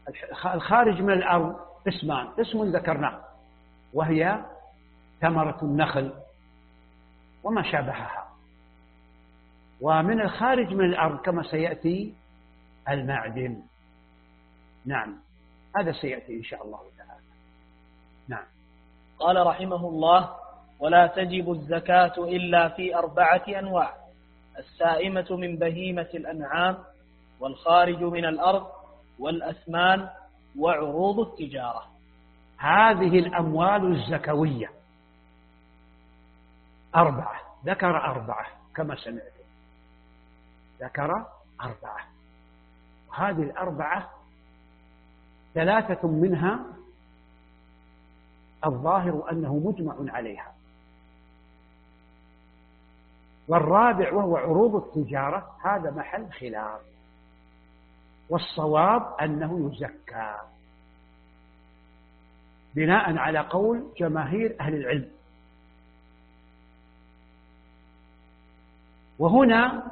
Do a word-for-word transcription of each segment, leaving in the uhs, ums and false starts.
الخارج من الأرض قسمان، قسم ذكرناه وهي ثمرة النخل وما شابهها، ومن الخارج من الأرض كما سيأتي المعدن. نعم، هذا سيأتي إن شاء الله تعالى. نعم. قال رحمه الله: ولا تجب الزكاة إلا في أربعة أنواع: السائمة من بهيمة الأنعام، والخارج من الأرض، والأثمان، وعروض التجارة. هذه الأموال الزكوية أربعة، ذكر أربعة كما سمعت، ذكر أربعة، وهذه الأربعة ثلاثة منها الظاهر أنه مجمع عليها، والرابع وهو عروض التجارة هذا محل خلاف، والصواب أنه يزكى بناء على قول جماهير أهل العلم. وهنا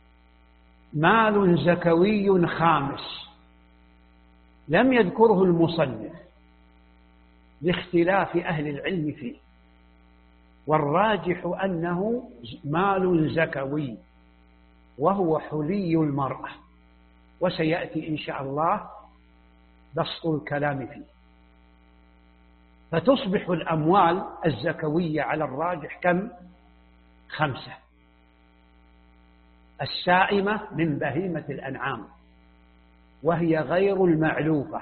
مال زكوي خامس لم يذكره المصنف لاختلاف أهل العلم فيه، والراجح أنه مال زكوي وهو حلي المرأة، وسيأتي إن شاء الله بسط الكلام فيه. فتصبح الأموال الزكوية على الراجح كم؟ خمسة: السائمة من بهيمة الأنعام، وهي غير المعلوفة،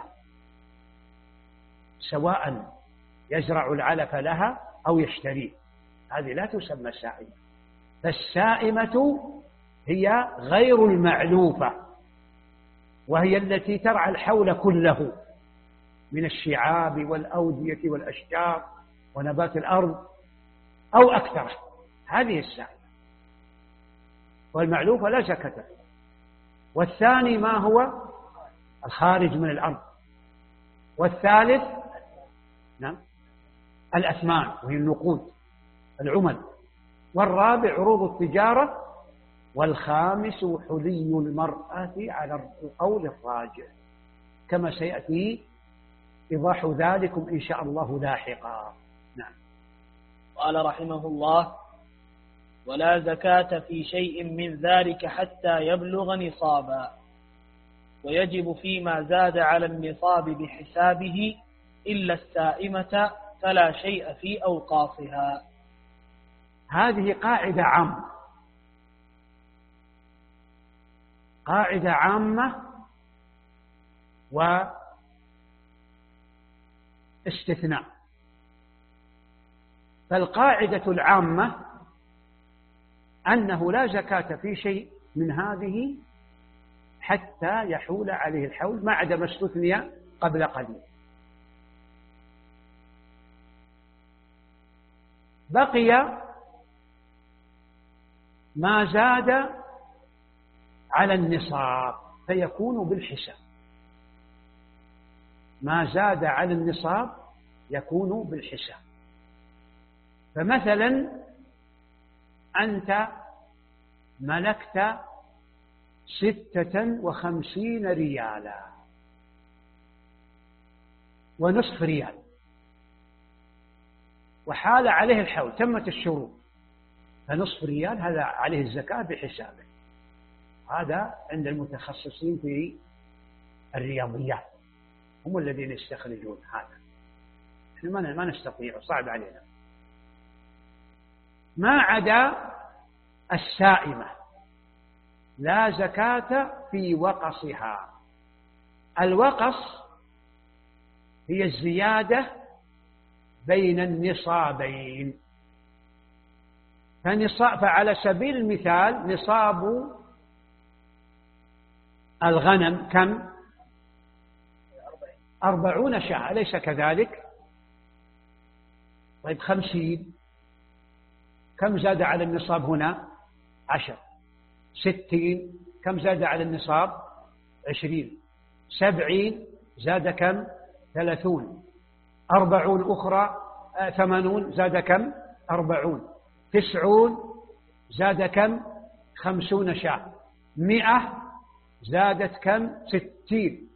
سواء يزرع العلف لها أو يشتريه، هذه لا تسمى سائمة. فالسائمة هي غير المعلوفة، وهي التي ترعى الحول كله من الشعاب والأودية والأشجار ونبات الأرض أو أكثره، هذه السائمة. والمعلوفة لا زكاة فيها. والثاني ما هو؟ الخارج من الأرض. والثالث نعم الأثمان وهي النقود العمل. والرابع عروض التجارة. والخامس حلي المرأة على القول الراجح، كما سيأتي إيضاح ذلكم إن شاء الله لاحقا. نعم. قال رحمه الله: ولا زكاة في شيء من ذلك حتى يبلغ نصابا، ويجب فيما زاد على النصاب بحسابه إلا السائمة، فلا شيء في أوقافها. هذه قاعدة عامة، قاعدة عامة واستثناء. فالقاعدة العامة أنه لا زكاة في شيء من هذه حتى يحول عليه الحول، ما عدا ما استثني قبل قليل. بقي ما زاد على النصاب فيكون بالحساب، ما زاد على النصاب يكون بالحساب. فمثلا أنت ملكت ستة وخمسين ريالا ونصف ريال، وحال عليه الحول، تمت الشروط، فنصف ريال هذا عليه الزكاة بحسابه. هذا عند المتخصصين في الرياضيات، هم الذين يستخرجون هذا، احنا ما نستطيع، صعب علينا. ما عدا السائمة لا زكاة في وقصها. الوقص هي الزيادة بين النصابين. فنصاب، فعلى سبيل المثال نصاب الغنم كم؟ أربعون شاة، أليس كذلك؟ طيب خمسين، كم زاد على النصاب هنا؟ عشر. ستين، كم زاد على النصاب؟ عشرين. سبعين زاد كم؟ ثلاثون. أربعون أخرى، آه ثمانون زاد كم؟ أربعون. تسعون زاد كم؟ خمسون شاة. مئة زادت كم؟ ستين.